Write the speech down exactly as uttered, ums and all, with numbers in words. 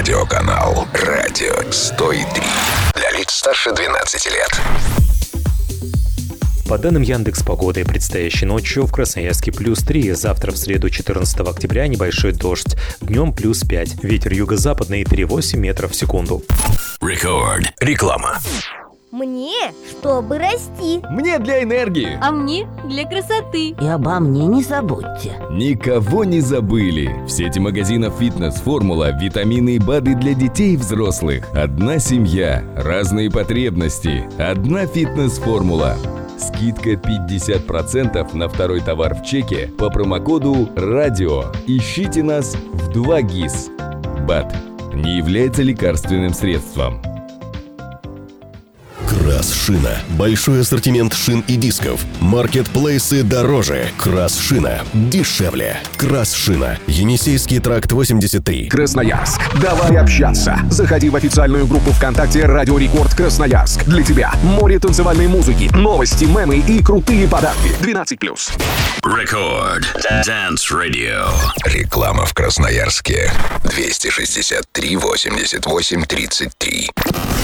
Радиоканал Радио сто три. Для лиц старше двенадцати лет. По данным Яндекс.Погоды, предстоящей ночью в Красноярске плюс три, завтра в среду четырнадцатого октября небольшой дождь, днем плюс пять, ветер юго-западный три целых восемь десятых метров в секунду. Рекорд. Реклама. Мне, чтобы расти. Мне для энергии. А мне для красоты. И обо мне не забудьте. Никого не забыли. В сети магазинов «Фитнес-формула» витамины и БАДы для детей и взрослых. Одна семья, разные потребности. Одна «Фитнес-формула». Скидка пятьдесят процентов на второй товар в чеке по промокоду «Радио». Ищите нас в два ГИС. БАД не является лекарственным средством. Красшина. Большой ассортимент шин и дисков. Маркетплейсы дороже. Красшина. Дешевле. Красшина. Енисейский тракт восемьдесят три. Красноярск. Давай общаться. Заходи в официальную группу ВКонтакте «Радио Рекорд Красноярск». Для тебя море танцевальной музыки, новости, мемы и крутые подарки. двенадцать плюс. Рекорд. Dance Radio. Реклама в Красноярске. двести шестьдесят три восемьдесят восемь тридцать три.